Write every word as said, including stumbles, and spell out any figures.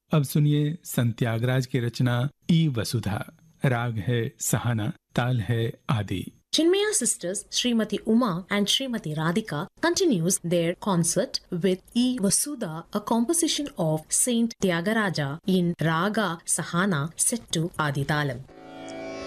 अब सुनिए संत त्यागराज की रचना ई वसुधा। राग है सहाना, ताल है आदि। Chinmaya sisters Srimati Uma and Srimati Radhika continues their concert with E Vasudha, a composition of Saint Tyagaraja in Raga Sahana set to Aditalam.